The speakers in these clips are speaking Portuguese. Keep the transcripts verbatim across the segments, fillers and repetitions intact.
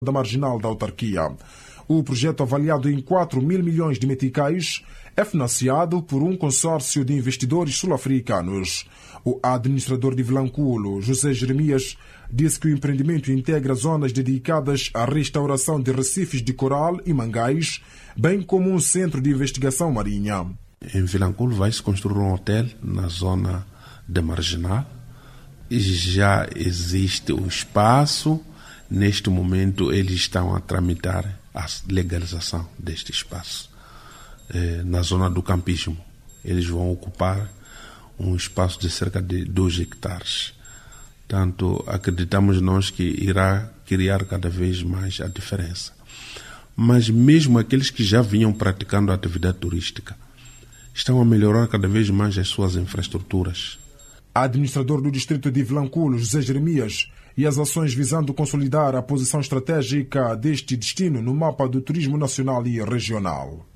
da marginal da autarquia. O projeto, avaliado em quatro mil milhões de meticais, é financiado por um consórcio de investidores sul-africanos. O administrador de Vilanculo, José Jeremias, disse que o empreendimento integra zonas dedicadas à restauração de recifes de coral e mangais, bem como um centro de investigação marinha. Em Vilanculo vai-se construir um hotel na zona de marginal. Já existe o espaço. Neste momento eles estão a tramitar a legalização deste espaço. Eh, na zona do campismo, eles vão ocupar um espaço de cerca de dois hectares. Portanto, acreditamos nós que irá criar cada vez mais a diferença. Mas mesmo aqueles que já vinham praticando a atividade turística estão a melhorar cada vez mais as suas infraestruturas. Administrador do distrito de Vilanculo, José Jeremias, e as ações visando consolidar a posição estratégica deste destino no mapa do turismo nacional e regional.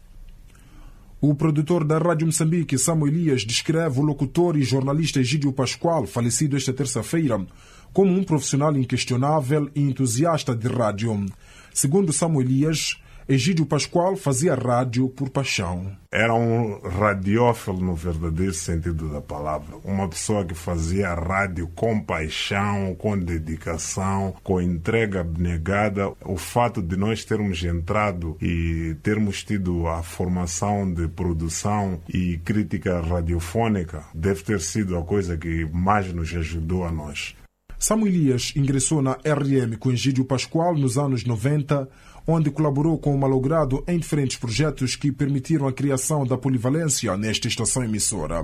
O produtor da Rádio Moçambique, Samuel Elias, descreve o locutor e jornalista Egídio Pascoal, falecido esta terça-feira, como um profissional inquestionável e entusiasta de rádio. Segundo Samuel Elias, Egídio Pascoal fazia rádio por paixão. Era um radiófilo no verdadeiro sentido da palavra. Uma pessoa que fazia rádio com paixão, com dedicação, com entrega abnegada. O fato de nós termos entrado e termos tido a formação de produção e crítica radiofônica deve ter sido a coisa que mais nos ajudou a nós. Samuel Elias ingressou na R M com Egídio Pascoal nos anos noventa, onde colaborou com o malogrado em diferentes projetos que permitiram a criação da polivalência nesta estação emissora.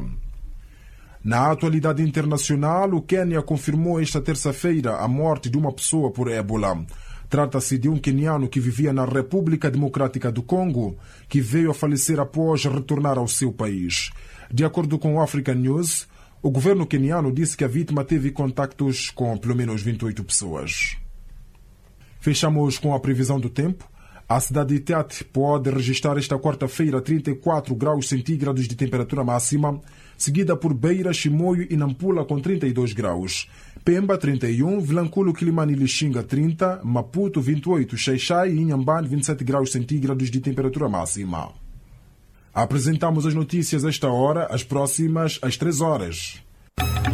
Na atualidade internacional, o Quênia confirmou esta terça-feira a morte de uma pessoa por ébola. Trata-se de um queniano que vivia na República Democrática do Congo, que veio a falecer após retornar ao seu país. De acordo com o African News, o governo queniano disse que a vítima teve contactos com pelo menos vinte e oito pessoas. Fechamos com a previsão do tempo. A cidade de Tete pode registrar esta quarta-feira trinta e quatro graus centígrados de temperatura máxima, seguida por Beira, Chimoio e Nampula com trinta e dois graus. Pemba, trinta e um, Vilanculo, Quilimane e Lixinga, trinta, Maputo, vinte e oito, Xai-Xai e Inhambane, vinte e sete graus centígrados de temperatura máxima. Apresentamos as notícias a esta hora, as próximas às três horas.